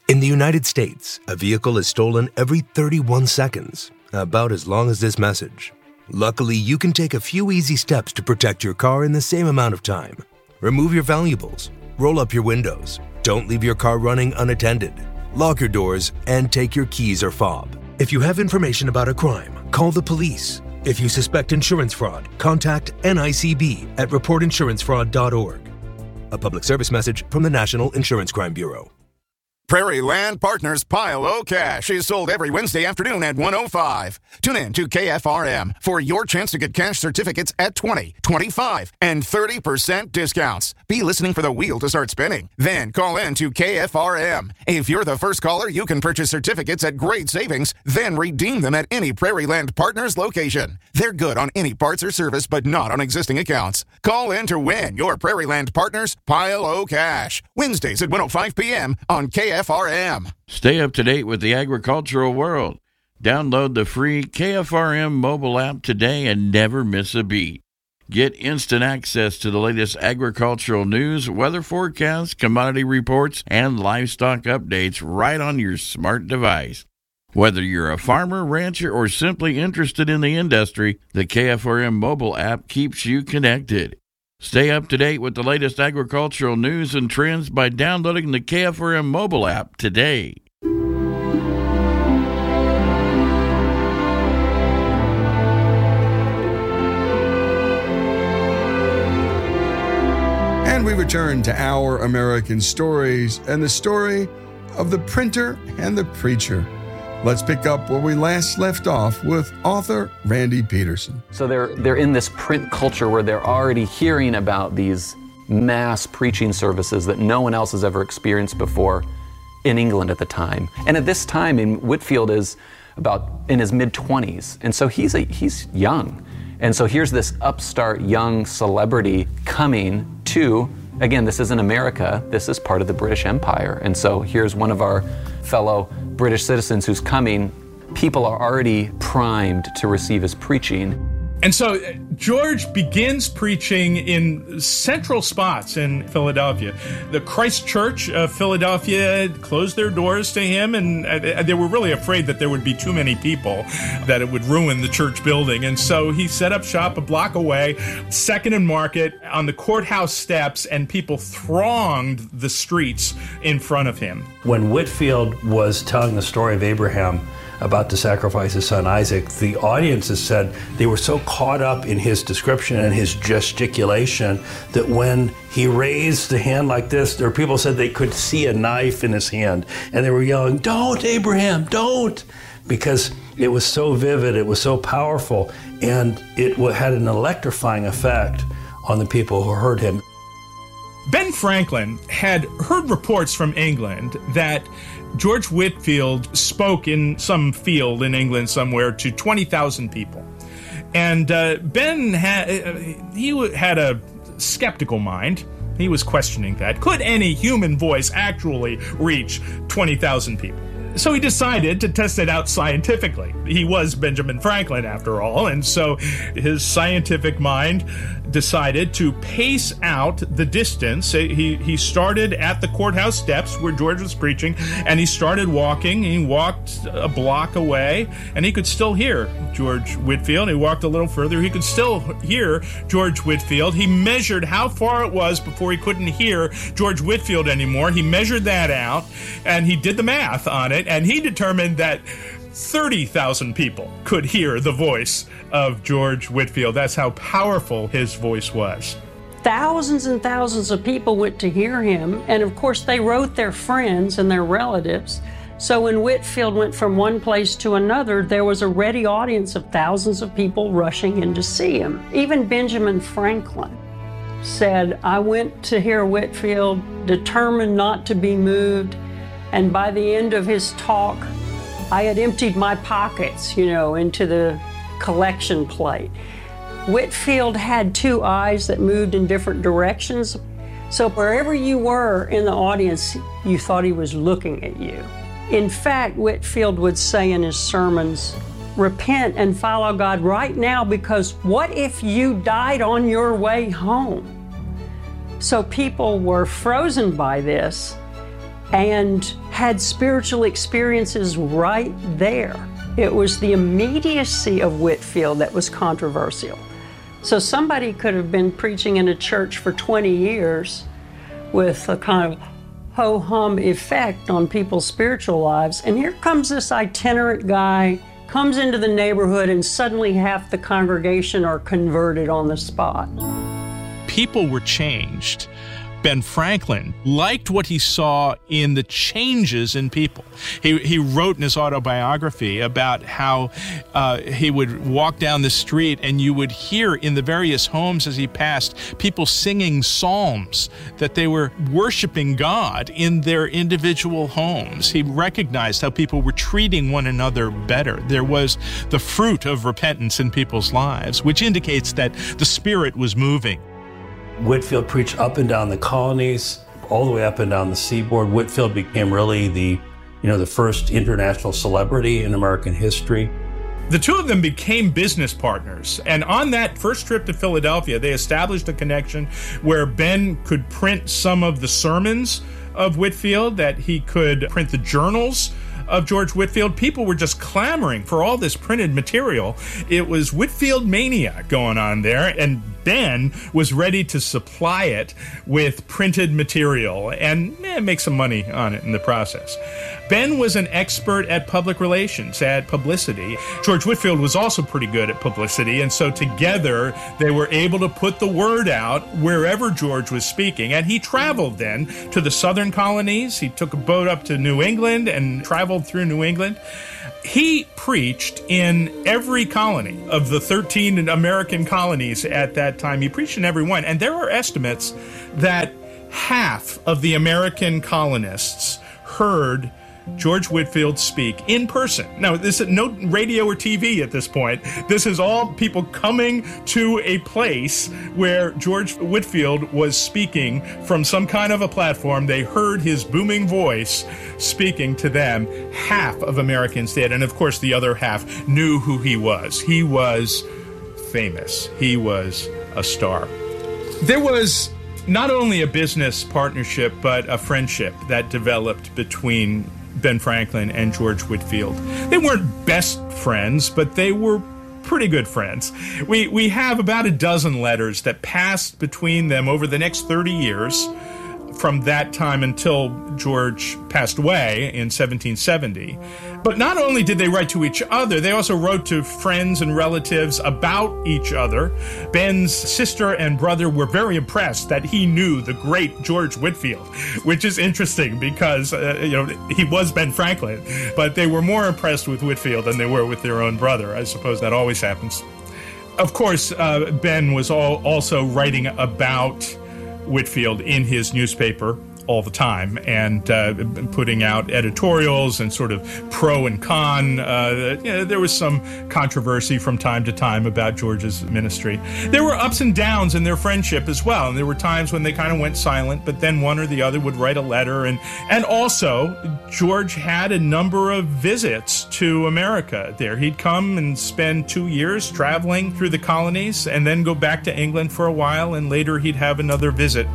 In the United States, a vehicle is stolen every 31 seconds, about as long as this message. Luckily, you can take a few easy steps to protect your car in the same amount of time. Remove your valuables, roll up your windows, don't leave your car running unattended, lock your doors, and take your keys or fob. If you have information about a crime, call the police. If you suspect insurance fraud, contact NICB at reportinsurancefraud.org. A public service message from the National Insurance Crime Bureau. Prairie Land Partners Pile O Cash is sold every Wednesday afternoon at 1:05. Tune in to KFRM for your chance to get cash certificates at 20, 25, and 30% discounts. Be listening for the wheel to start spinning. Then call in to KFRM. If you're the first caller, you can purchase certificates at great savings, then redeem them at any Prairie Land Partners location. They're good on any parts or service, but not on existing accounts. Call in to win your Prairie Land Partners Pile O Cash. Wednesdays at 1:05 p.m. on KFRM. Stay up to date with the agricultural world. Download the free KFRM mobile app today and never miss a beat. Get instant access to the latest agricultural news, weather forecasts, commodity reports, and livestock updates right on your smart device. Whether you're a farmer, rancher, or simply interested in the industry, the KFRM mobile app keeps you connected. Stay up to date with the latest agricultural news and trends by downloading the KFRM mobile app today. And we return to Our American Stories and the story of the printer and the preacher. Let's pick up where we last left off with author Randy Peterson. So they're in this print culture where they're already hearing about these mass preaching services that no one else has ever experienced before in England at the time. And at this time, Whitefield is about in his mid-20s, and so he's young. And so here's this upstart young celebrity coming to, again, this isn't America, this is part of the British Empire. And so here's one of our fellow British citizens who's coming. People are already primed to receive his preaching. And so George begins preaching in central spots in Philadelphia. The Christ Church of Philadelphia closed their doors to him, and they were really afraid that there would be too many people, that it would ruin the church building. And so he set up shop a block away, 2nd and Market, on the courthouse steps, and people thronged the streets in front of him. When Whitefield was telling the story of Abraham about to sacrifice his son Isaac, the audiences said they were so caught up in his description and his gesticulation that when he raised the hand like this, there were people said they could see a knife in his hand, and they were yelling, "Don't, Abraham, don't!" because it was so vivid, it was so powerful, and it had an electrifying effect on the people who heard him. Ben Franklin had heard reports from England that George Whitefield spoke in some field in England somewhere to 20,000 people. And Ben had a skeptical mind. He was questioning that. Could any human voice actually reach 20,000 people? So he decided to test it out scientifically. He was Benjamin Franklin, after all, and so his scientific mind decided to pace out the distance. He started at the courthouse steps where George was preaching, and he started walking. He walked a block away, and he could still hear George Whitefield. He walked a little further. He could still hear George Whitefield. He measured how far it was before he couldn't hear George Whitefield anymore. He measured that out, and he did the math on it, and he determined that 30,000 people could hear the voice of George Whitefield. That's how powerful his voice was. Thousands and thousands of people went to hear him, and of course they wrote their friends and their relatives. So when Whitefield went from one place to another, there was a ready audience of thousands of people rushing in to see him. Even Benjamin Franklin said, "I went to hear Whitefield, determined not to be moved, and by the end of his talk, I had emptied my pockets, into the collection plate." Whitefield had two eyes that moved in different directions. So wherever you were in the audience, you thought he was looking at you. In fact, Whitefield would say in his sermons, "Repent and follow God right now, because what if you died on your way home?" So people were frozen by this. and had spiritual experiences right there. It was the immediacy of Whitefield that was controversial. So somebody could have been preaching in a church for 20 years with a kind of ho-hum effect on people's spiritual lives, and here comes this itinerant guy, comes into the neighborhood, and suddenly half the congregation are converted on the spot. People were changed. Ben Franklin liked what he saw in the changes in people. He wrote in his autobiography about how he would walk down the street and you would hear in the various homes as he passed people singing psalms, that they were worshiping God in their individual homes. He recognized how people were treating one another better. There was the fruit of repentance in people's lives, which indicates that the Spirit was moving. Whitefield preached up and down the colonies, all the way up and down the seaboard. Whitefield became really the first international celebrity in American history. The two of them became business partners, and on that first trip to Philadelphia, they established a connection where Ben could print some of the sermons of Whitefield, that he could print the journals of George Whitefield. People were just clamoring for all this printed material. It was Whitefield mania going on there, and Ben was ready to supply it with printed material and make some money on it in the process. Ben was an expert at public relations, at publicity. George Whitefield was also pretty good at publicity, and so together they were able to put the word out wherever George was speaking. And he traveled then to the southern colonies. He took a boat up to New England and traveled through New England. He preached in every colony of the 13 American colonies at that time. He preached in every one. And there are estimates that half of the American colonists heard George Whitefield speak in person. Now, this is no radio or TV at this point. This is all people coming to a place where George Whitefield was speaking from some kind of a platform. They heard his booming voice speaking to them. Half of Americans did, and of course the other half knew who he was. He was famous. He was a star. There was not only a business partnership, but a friendship that developed between Ben Franklin and George Whitefield. They weren't best friends, but they were pretty good friends. We have about a dozen letters that passed between them over the next 30 years, from that time until George passed away in 1770. But not only did they write to each other, they also wrote to friends and relatives about each other. Ben's sister and brother were very impressed that he knew the great George Whitefield, which is interesting because he was Ben Franklin, but they were more impressed with Whitefield than they were with their own brother. I suppose that always happens. Of course, Ben was also writing about Whitefield in his newspaper all the time, and putting out editorials and sort of pro and con. There was some controversy from time to time about George's ministry. There were ups and downs in their friendship as well, and there were times when they kind of went silent, but then one or the other would write a letter. And also, George had a number of visits to America there. He'd come and spend 2 years traveling through the colonies and then go back to England for a while, and later he'd have another visit.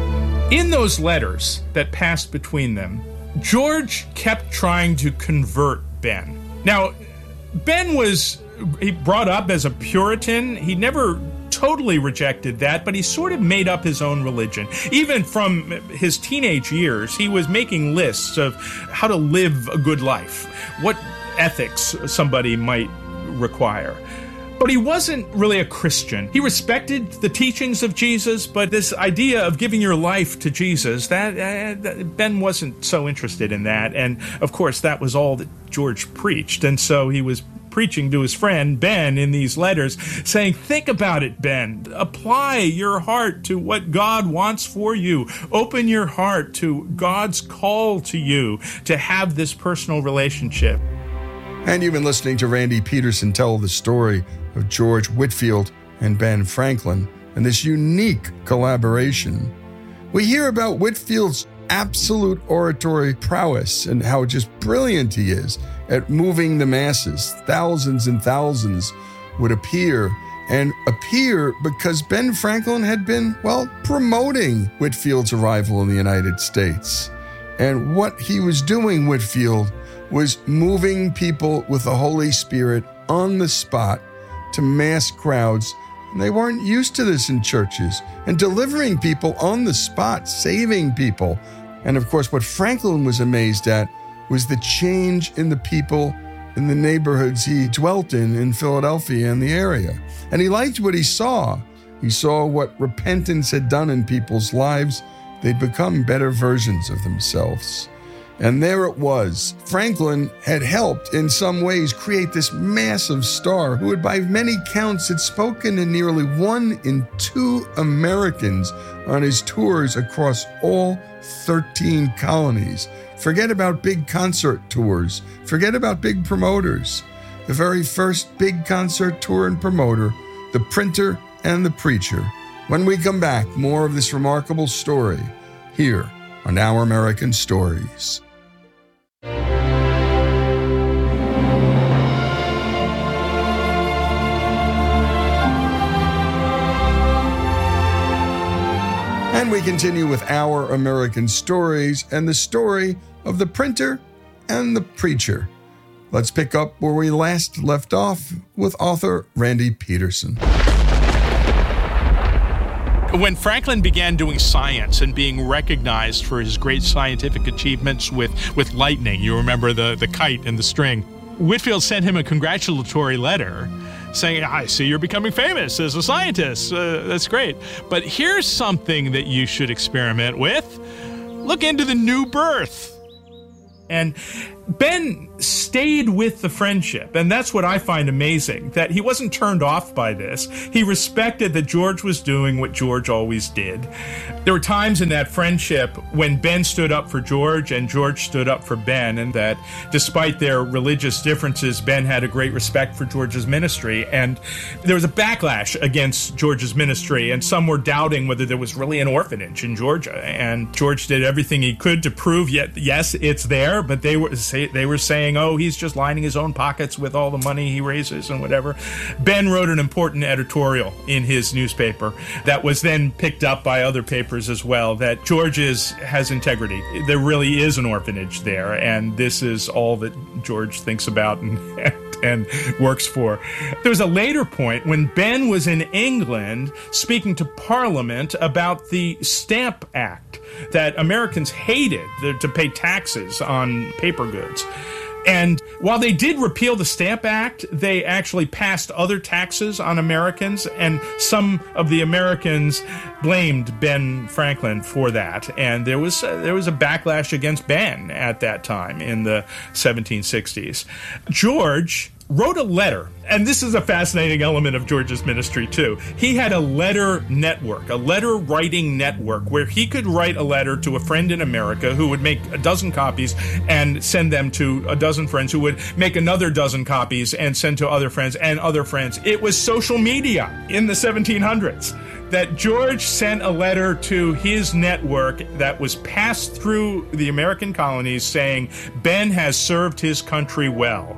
In those letters that passed between them, George kept trying to convert Ben. Now, Ben was brought up as a Puritan. He never totally rejected that, but he sort of made up his own religion. Even from his teenage years, he was making lists of how to live a good life, what ethics somebody might require. But he wasn't really a Christian. He respected the teachings of Jesus, but this idea of giving your life to Jesus, that Ben wasn't so interested in that. And of course, that was all that George preached. And so he was preaching to his friend Ben in these letters, saying, think about it, Ben. Apply your heart to what God wants for you. Open your heart to God's call to you to have this personal relationship. And you've been listening to Randy Peterson tell the story of George Whitefield and Ben Franklin and this unique collaboration. We hear about Whitefield's absolute oratory prowess and how just brilliant he is at moving the masses. Thousands and thousands would appear because Ben Franklin had been, promoting Whitefield's arrival in the United States. And what he was doing, Whitefield, was moving people with the Holy Spirit on the spot to mass crowds. And they weren't used to this in churches. And delivering people on the spot, saving people. And of course, what Franklin was amazed at was the change in the people in the neighborhoods he dwelt in Philadelphia and the area. And he liked what he saw. He saw what repentance had done in people's lives. They'd become better versions of themselves. And there it was. Franklin had helped in some ways create this massive star who had by many counts had spoken to nearly 1 in 2 Americans on his tours across all 13 colonies. Forget about big concert tours. Forget about big promoters. The very first big concert tour and promoter, the printer and the preacher. When we come back, more of this remarkable story here on Our American Stories. And we continue with Our American Stories and the story of the printer and the preacher. Let's pick up where we last left off with author Randy Peterson. When Franklin began doing science and being recognized for his great scientific achievements with lightning, you remember the kite and the string, Whitefield sent him a congratulatory letter saying, I see you're becoming famous as a scientist. That's great. But here's something that you should experiment with. Look into the new birth. And Ben stayed with the friendship, and that's what I find amazing, that he wasn't turned off by this. He respected that George was doing what George always did. There were times in that friendship when Ben stood up for George and George stood up for Ben, and that despite their religious differences, Ben had a great respect for George's ministry, and there was a backlash against George's ministry, and some were doubting whether there was really an orphanage in Georgia, and George did everything he could to prove, yes, it's there, but they were saying, oh, he's just lining his own pockets with all the money he raises and whatever. Ben wrote an important editorial in his newspaper that was then picked up by other papers as well, that George has integrity. There really is an orphanage there, and this is all that George thinks about and works for. There was a later point when Ben was in England speaking to Parliament about the Stamp Act that Americans hated to pay taxes on paper goods. And while they did repeal the Stamp Act, they actually passed other taxes on Americans, and some of the Americans blamed Ben Franklin for that. And there was a backlash against Ben at that time in the 1760s. George wrote a letter, and this is a fascinating element of George's ministry too. He had a letter network, a letter writing network, where he could write a letter to a friend in America who would make a dozen copies and send them to a dozen friends who would make another dozen copies and send to other friends and other friends. It was social media in the 1700s. That George sent a letter to his network that was passed through the American colonies saying, Ben has served his country well.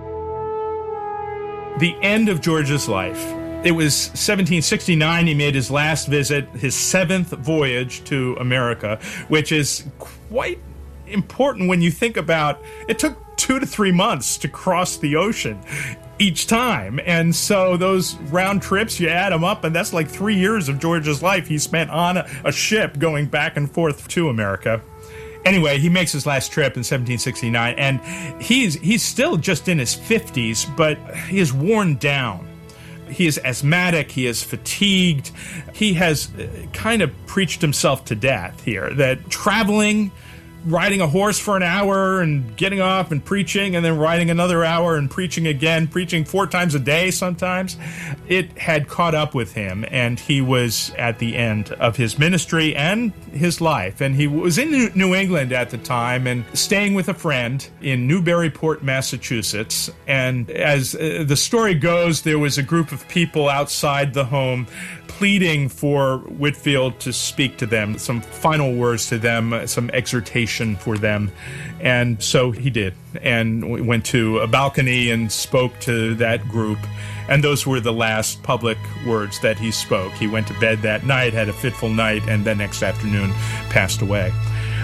The end of George's life. It was 1769 he made his last visit, his 7th voyage to America, which is quite important when you think about it took 2 to 3 months to cross the ocean each time. And so those round trips, you add them up, and that's like 3 years of George's life he spent on a ship going back and forth to America. Anyway, he makes his last trip in 1769, and he's still just in his 50s, but he is worn down. He is asthmatic, he is fatigued. He has kind of preached himself to death here, that traveling, riding a horse for an hour and getting off and preaching, and then riding another hour and preaching again, preaching 4 times a day sometimes. It had caught up with him, and he was at the end of his ministry and his life. And he was in New England at the time and staying with a friend in Newburyport, Massachusetts. And as the story goes, there was a group of people outside the home pleading for Whitefield to speak to them, some final words to them, some exhortation for them. And so he did, and went to a balcony and spoke to that group. And those were the last public words that he spoke. He went to bed that night, had a fitful night, and the next afternoon passed away.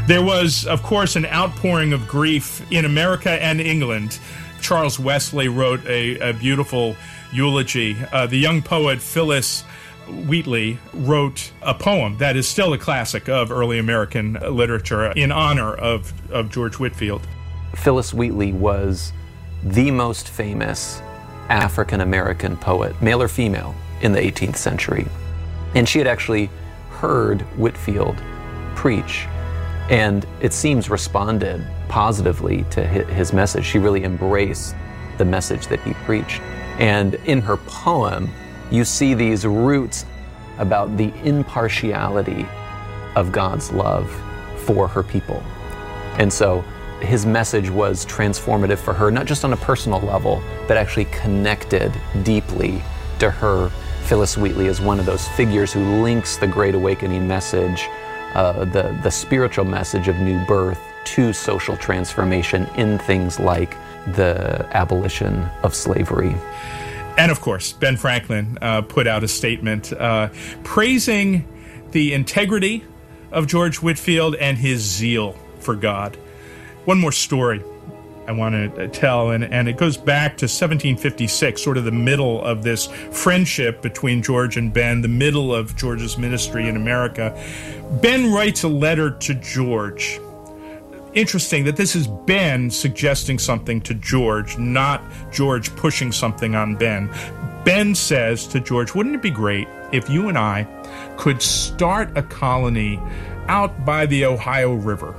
There was, of course, an outpouring of grief in America and England. Charles Wesley wrote a beautiful eulogy. The young poet Phillis Wheatley wrote a poem that is still a classic of early American literature in honor of George Whitefield. Phillis Wheatley was the most famous African-American poet, male or female, in the 18th century. And she had actually heard Whitefield preach, and it seems responded positively to his message. She really embraced the message that he preached. And in her poem, you see these roots about the impartiality of God's love for her people. And so his message was transformative for her, not just on a personal level, but actually connected deeply to her. Phillis Wheatley is one of those figures who links the Great Awakening message, the spiritual message of new birth, to social transformation in things like the abolition of slavery. And of course, Ben Franklin put out a statement praising the integrity of George Whitefield and his zeal for God. One more story I want to tell, and it goes back to 1756, sort of the middle of this friendship between George and Ben, the middle of George's ministry in America. Ben writes a letter to George. Interesting that this is Ben suggesting something to George, not George pushing something on Ben. Ben says to George, wouldn't it be great if you and I could start a colony out by the Ohio River?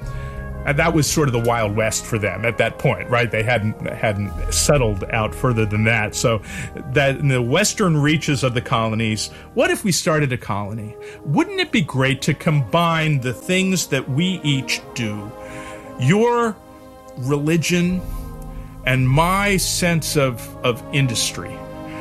And that was sort of the Wild West for them at that point, right? They hadn't settled out further than that. So that in the western reaches of the colonies, what if we started a colony? Wouldn't it be great to combine the things that we each do, your religion and my sense of industry?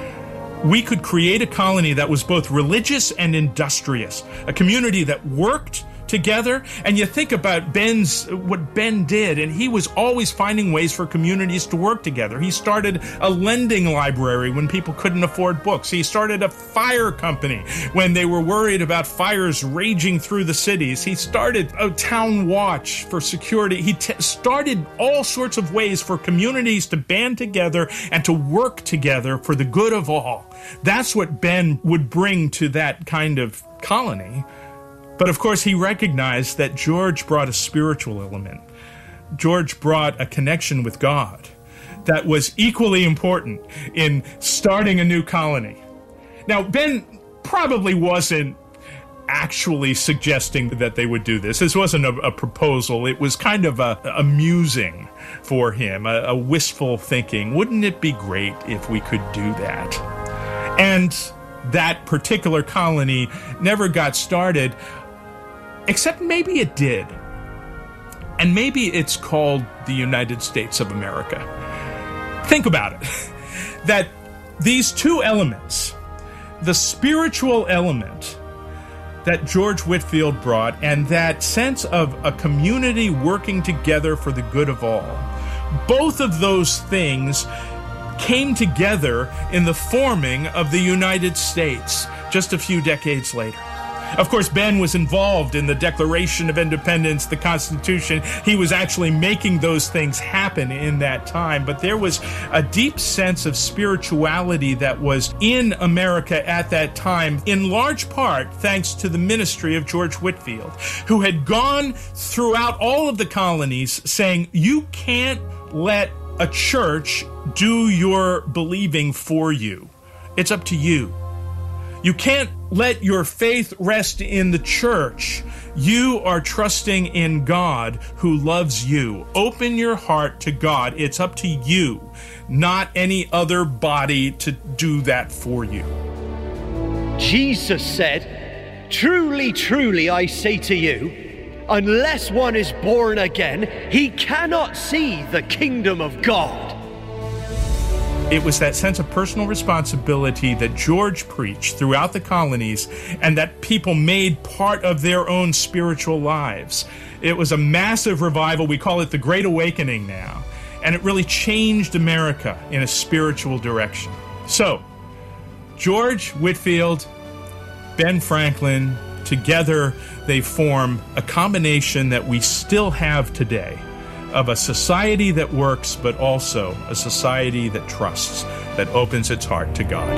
We could create a colony that was both religious and industrious, a community that worked together. And you think about what Ben did, and he was always finding ways for communities to work together. He started a lending library when people couldn't afford books. He started a fire company when they were worried about fires raging through the cities. He started a town watch for security. He started all sorts of ways for communities to band together and to work together for the good of all. That's what Ben would bring to that kind of colony. But of course, he recognized that George brought a spiritual element. George brought a connection with God that was equally important in starting a new colony. Now, Ben probably wasn't actually suggesting that they would do this. This wasn't a proposal. It was kind of a musing for him, a wistful thinking. Wouldn't it be great if we could do that? And that particular colony never got started, except maybe it did. And maybe it's called the United States of America. Think about it. That these two elements, the spiritual element that George Whitefield brought and that sense of a community working together for the good of all, both of those things came together in the forming of the United States just a few decades later. Of course, Ben was involved in the Declaration of Independence, the Constitution. He was actually making those things happen in that time. But there was a deep sense of spirituality that was in America at that time, in large part thanks to the ministry of George Whitefield, who had gone throughout all of the colonies saying, you can't let a church do your believing for you. It's up to you. You can't let your faith rest in the church. You are trusting in God who loves you. Open your heart to God. It's up to you, not any other body to do that for you. Jesus said, "Truly, truly, I say to you, unless one is born again, he cannot see the kingdom of God." It was that sense of personal responsibility that George preached throughout the colonies and that people made part of their own spiritual lives. It was a massive revival. We call it the Great Awakening now. And it really changed America in a spiritual direction. So, George Whitefield, Ben Franklin, Together, they form a combination that we still have today of a society that works, but also a society that trusts, that opens its heart to God.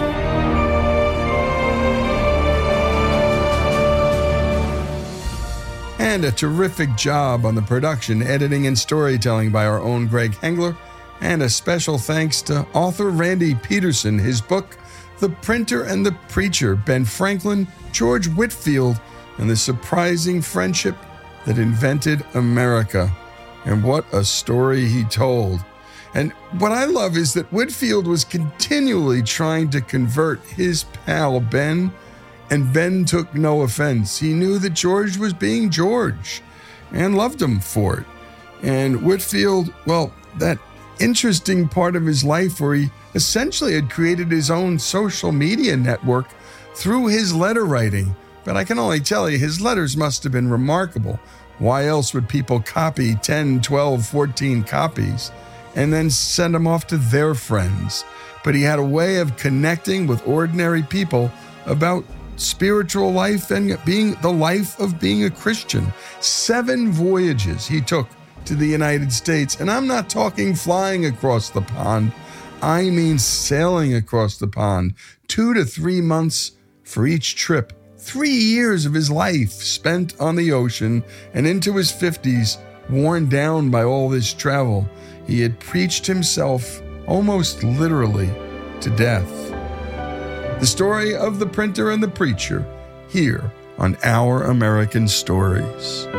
And a terrific job on the production, editing, and storytelling by our own Greg Hengler. And a special thanks to author Randy Peterson. His book, The Printer and the Preacher, Ben Franklin, George Whitefield, and the surprising friendship that invented America. And what a story he told. And what I love is that Whitefield was continually trying to convert his pal Ben, and Ben took no offense. He knew that George was being George and loved him for it. And Whitefield, well, that interesting part of his life where he essentially had created his own social media network through his letter writing. But I can only tell you, his letters must have been remarkable. Why else would people copy 10, 12, 14 copies and then send them off to their friends? But he had a way of connecting with ordinary people about spiritual life and being the life of being a Christian. 7 voyages he took to the United States. And I'm not talking flying across the pond. I mean sailing across the pond. 2 to 3 months for each trip. 3 years of his life spent on the ocean, and into his 50s, worn down by all this travel, he had preached himself almost literally to death. The story of the printer and the preacher, here on Our American Stories.